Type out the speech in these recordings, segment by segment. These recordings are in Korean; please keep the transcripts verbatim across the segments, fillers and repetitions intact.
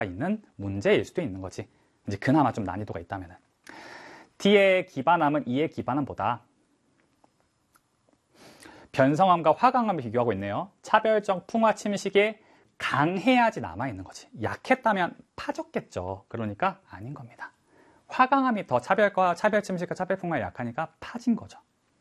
있는 문제일 수도 있는 거지. 이제 그나마 좀 난이도가 있다면은. D의 기반함은 E의 기반함보다 변성함과 화강함을 비교하고 있네요. 차별적 풍화 침식에 강해야지 남아있는 거지. 약했다면 파졌겠죠. 그러니까 아닌 겁니다. 화강함이 더 차별과 차별 침식과 차별 풍화에 약하니까 파진 거죠.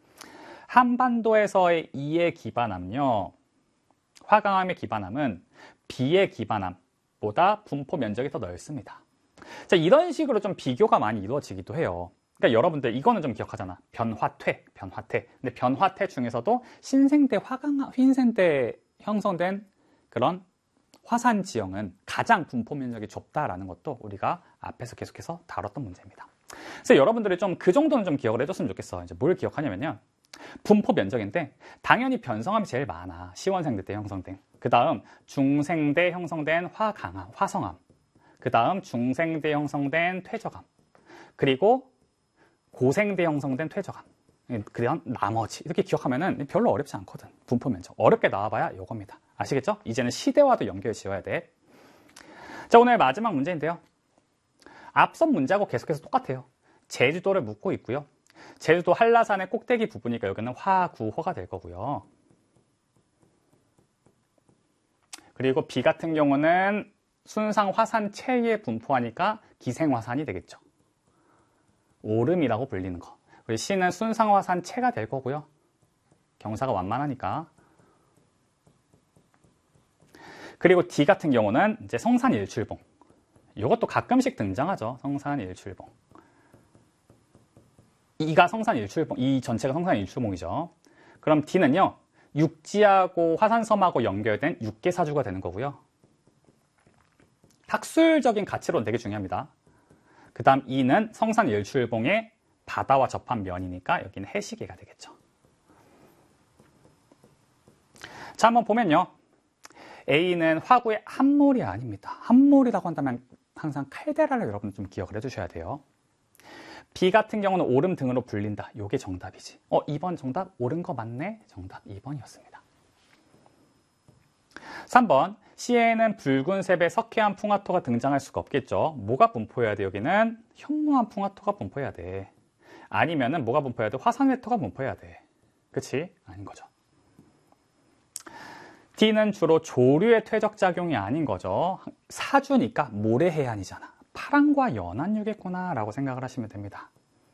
한반도에서의 E의 기반함요. 화강함의 기반함은 B의 기반함보다 분포 면적이 더 넓습니다. 자, 이런 식으로 좀 비교가 많이 이루어지기도 해요. 그러니까 여러분들 이거는 좀 기억하잖아. 변화퇴, 변화퇴. 근데 변화퇴 중에서도 신생대 화강, 흰생대 형성된 그런 화산 지형은 가장 분포 면적이 좁다라는 것도 우리가 앞에서 계속해서 다뤘던 문제입니다. 그래서 여러분들이 좀 그 정도는 좀 기억을 해줬으면 좋겠어. 이제 뭘 기억하냐면요. 분포 면적인데 당연히 변성함이 제일 많아. 시원생대 때 형성된. 그 다음 중생대 형성된 화강암, 화성암. 그 다음 중생대 형성된 퇴적암. 그리고 고생대 형성된 퇴적암. 그다음 나머지 이렇게 기억하면은 별로 어렵지 않거든. 분포 면적. 어렵게 나와봐야 이겁니다. 아시겠죠? 이제는 시대와도 연결 지어야 돼. 자, 오늘 마지막 문제인데요. 앞선 문제하고 계속해서 똑같아요. 제주도를 묻고 있고요. 제주도 한라산의 꼭대기 부분이니까 여기는 화구호가 될 거고요. 그리고 B 같은 경우는 순상 화산체에 분포하니까 기생화산이 되겠죠. 오름이라고 불리는 거. 그리고 C는 순상 화산체가 될 거고요. 경사가 완만하니까. 그리고 D 같은 경우는 이제 성산일출봉. 이것도 가끔씩 등장하죠. 성산일출봉. E가 성산일출봉, 이 전체가 성산일출봉이죠. 그럼 D는요, 육지하고 화산섬하고 연결된 육계사주가 되는 거고요. 학술적인 가치로는 되게 중요합니다. 그 다음 E는 성산일출봉의 바다와 접한 면이니까 여기는 해시계가 되겠죠. 자, 한번 보면요. A는 화구의 함몰이 아닙니다. 함몰이라고 한다면 항상 칼데라를 여러분 좀 기억을 해주셔야 돼요. B 같은 경우는 오름 등으로 불린다. 이게 정답이지. 어, 이 번 정답 옳은 거 맞네? 정답 이 번이었습니다. 삼 번. C에는 붉은색의 석회암 풍화토가 등장할 수가 없겠죠. 뭐가 분포해야 돼? 여기는 현무암 풍화토가 분포해야 돼. 아니면은 뭐가 분포해야 돼? 화산회토가 분포해야 돼. 그치? 아닌 거죠. D는 주로 조류의 퇴적작용이 아닌 거죠. 사주니까 모래해안이잖아. 파랑과 연안류겠구나 라고 생각을 하시면 됩니다.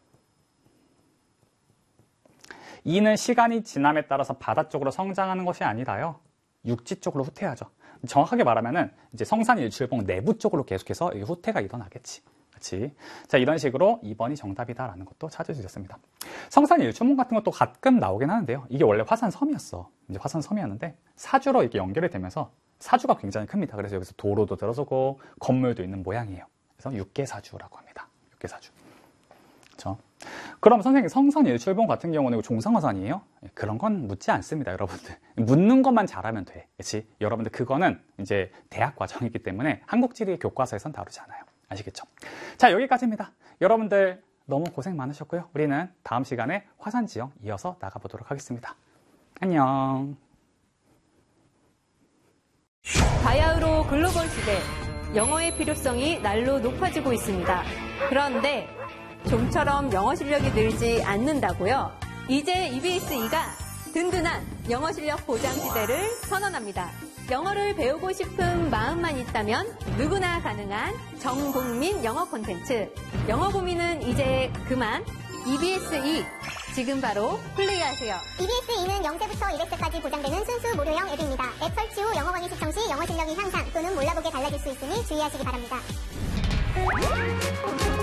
E는 시간이 지남에 따라서 바다 쪽으로 성장하는 것이 아니라요. 육지 쪽으로 후퇴하죠. 정확하게 말하면은 이제 성산일출봉 내부 쪽으로 계속해서 후퇴가 일어나겠지. 그렇지? 자, 이런 식으로 이 번이 정답이다라는 것도 찾을 수 있었습니다. 성산일출봉 같은 것도 가끔 나오긴 하는데요. 이게 원래 화산섬이었어. 이제 화산섬이었는데 사주로 이렇게 연결이 되면서 사주가 굉장히 큽니다. 그래서 여기서 도로도 들어서고 건물도 있는 모양이에요. 그래서 육계사주라고 합니다. 육계사주. 그렇죠? 그럼 선생님 성산일출봉 같은 경우는 종상화산이에요? 그런 건 묻지 않습니다, 여러분들. 묻는 것만 잘하면 돼. 그렇지? 여러분들 그거는 이제 대학 과정이기 때문에 한국지리 교과서에선 다루지 않아요. 아시겠죠? 자, 여기까지입니다. 여러분들 너무 고생 많으셨고요. 우리는 다음 시간에 화산지형 이어서 나가보도록 하겠습니다. 안녕. 바야흐로 글로벌 시대, 영어의 필요성이 날로 높아지고 있습니다. 그런데 좀처럼 영어 실력이 늘지 않는다고요? 이제 이비에스이가 든든한 영어 실력 보장 시대를 선언합니다. 영어를 배우고 싶은 마음만 있다면 누구나 가능한 전국민 영어 콘텐츠. 영어 고민은 이제 그만. 이비에스이 지금 바로 플레이하세요. 이비에스이는 영 세부터 이백 세까지 보장되는 순수 무료형 앱입니다. 앱 설치 후 영어 강의 시청 시 영어 실력이 향상 또는 몰라보게 달라질 수 있으니 주의하시기 바랍니다.